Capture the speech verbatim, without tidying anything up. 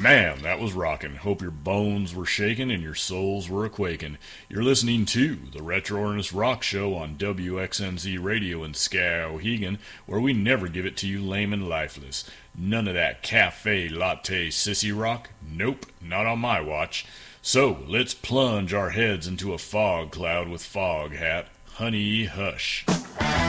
Man, that was rockin'. Hope your bones were shaking and your souls were a-quaking. You're listening to the Retro Ernest Rock Show on W X N Z Radio in Skowhegan, where we never give it to you lame and lifeless. None of that cafe latte sissy rock. Nope, not on my watch. So, let's plunge our heads into a fog cloud with Fog Hat. Honey, hush.